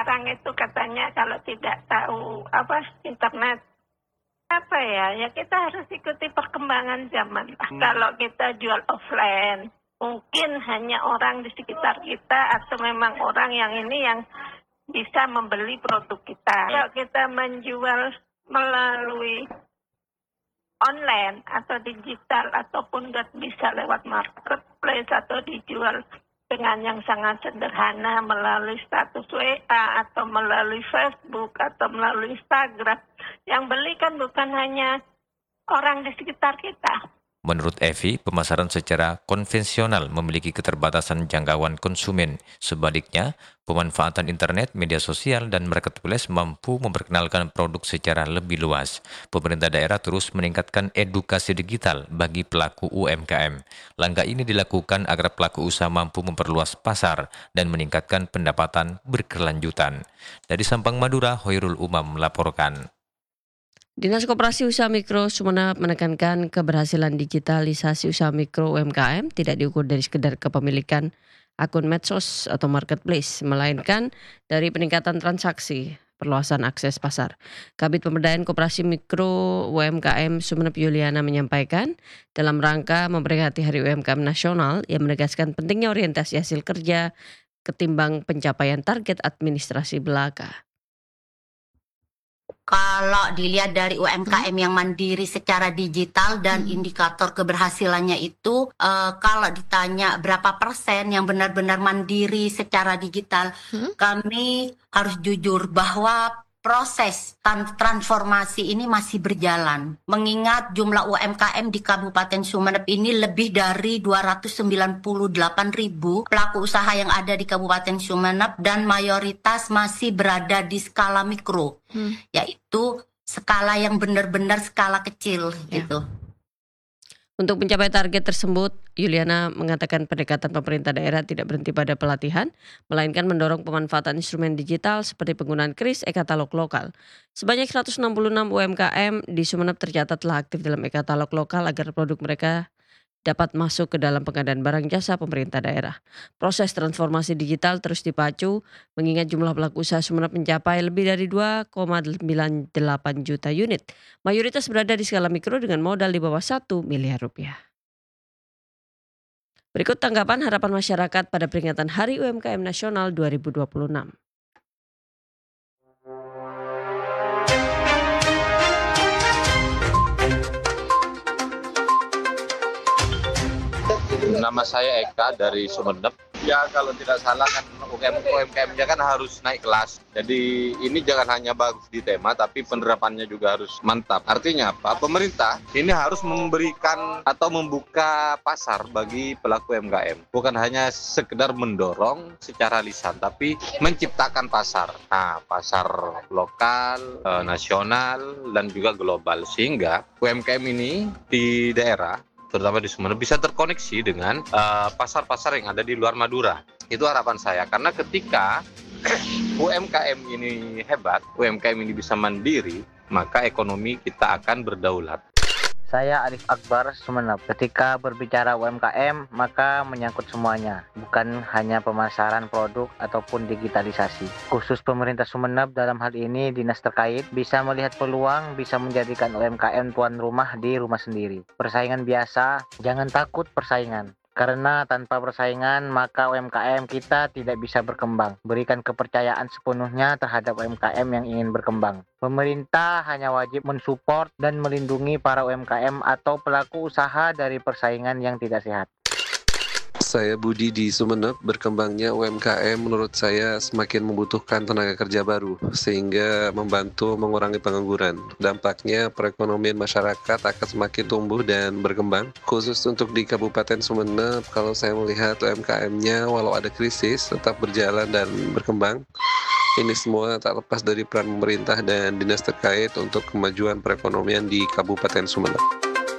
sekarang itu katanya kalau tidak tahu internet ya kita harus ikuti perkembangan zaman lah. Kalau kita jual offline, mungkin hanya orang di sekitar kita atau memang orang yang bisa membeli produk kita. Kalau kita menjual melalui online atau digital ataupun bisa lewat marketplace atau dijual dengan yang sangat sederhana melalui status WA atau melalui Facebook atau melalui Instagram. Yang beli kan bukan hanya orang di sekitar kita. Menurut Evi, pemasaran secara konvensional memiliki keterbatasan jangkauan konsumen. Sebaliknya, pemanfaatan internet, media sosial, dan marketplace mampu memperkenalkan produk secara lebih luas. Pemerintah daerah terus meningkatkan edukasi digital bagi pelaku UMKM. Langkah ini dilakukan agar pelaku usaha mampu memperluas pasar dan meningkatkan pendapatan berkelanjutan. Dari Sampang, Madura, Hoirul Umam melaporkan. Dinas Koperasi Usaha Mikro Sumeneb menekankan keberhasilan digitalisasi usaha mikro UMKM tidak diukur dari sekedar kepemilikan akun medsos atau marketplace, melainkan dari peningkatan transaksi, perluasan akses pasar. Kabid Pemberdayaan Koperasi Mikro UMKM Sumeneb Yuliana menyampaikan, dalam rangka memperingati Hari UMKM Nasional, ia menegaskan pentingnya orientasi hasil kerja ketimbang pencapaian target administrasi belaka. Kalau dilihat dari UMKM yang mandiri secara digital dan indikator keberhasilannya itu, kalau ditanya berapa persen yang benar-benar mandiri secara digital, kami harus jujur bahwa proses transformasi ini masih berjalan. Mengingat jumlah UMKM di Kabupaten Sumeneb ini lebih dari 298.000 pelaku usaha yang ada di Kabupaten Sumeneb dan mayoritas masih berada di skala mikro, yaitu skala yang benar-benar skala kecil gitu. Untuk mencapai target tersebut, Yuliana mengatakan pendekatan pemerintah daerah tidak berhenti pada pelatihan, melainkan mendorong pemanfaatan instrumen digital seperti penggunaan KRIS e-katalog lokal. Sebanyak 166 UMKM di Sumeneb tercatat telah aktif dalam e-katalog lokal agar produk mereka dapat masuk ke dalam pengadaan barang jasa pemerintah daerah. Proses transformasi digital terus dipacu, mengingat jumlah pelaku usaha Sumeneb mencapai lebih dari 2,98 juta unit. Mayoritas berada di skala mikro dengan modal di bawah 1 miliar rupiah. Berikut tanggapan harapan masyarakat pada peringatan Hari UMKM Nasional 2026. Nama saya Eka dari Sumeneb. Ya kalau tidak salah kan UMKM-nya kan harus naik kelas. Jadi ini jangan hanya bagus di tema tapi penerapannya juga harus mantap. Artinya apa? Pemerintah ini harus memberikan atau membuka pasar bagi pelaku UMKM. Bukan hanya sekedar mendorong secara lisan tapi menciptakan pasar. Nah, pasar lokal, nasional dan juga global sehingga UMKM ini di daerah terutama di Sumeneb bisa terkoneksi dengan pasar-pasar yang ada di luar Madura. Itu harapan saya, karena ketika UMKM ini hebat, UMKM ini bisa mandiri, maka ekonomi kita akan berdaulat. Saya Arif Akbar, Sumeneb. Ketika berbicara UMKM, maka menyangkut semuanya, bukan hanya pemasaran produk ataupun digitalisasi. Khusus pemerintah Sumeneb dalam hal ini dinas terkait bisa melihat peluang, bisa menjadikan UMKM tuan rumah di rumah sendiri. Persaingan biasa, jangan takut persaingan. Karena tanpa persaingan maka UMKM kita tidak bisa berkembang. Berikan kepercayaan sepenuhnya terhadap UMKM yang ingin berkembang. Pemerintah hanya wajib mensupport dan melindungi para UMKM atau pelaku usaha dari persaingan yang tidak sehat. Saya Budi di Sumeneb. Berkembangnya UMKM menurut saya semakin membutuhkan tenaga kerja baru sehingga membantu mengurangi pengangguran. Dampaknya perekonomian masyarakat akan semakin tumbuh dan berkembang. Khusus untuk di Kabupaten Sumeneb, kalau saya melihat UMKM-nya walau ada krisis tetap berjalan dan berkembang. Ini semua tak lepas dari peran pemerintah dan dinas terkait untuk kemajuan perekonomian di Kabupaten Sumeneb.